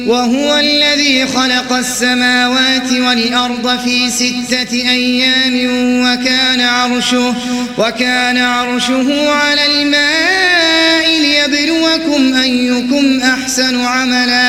وهو الذي خلق السماوات والأرض في 6 أيام وكان عرشه على الماء ليبلوكم أيكم أحسن عملا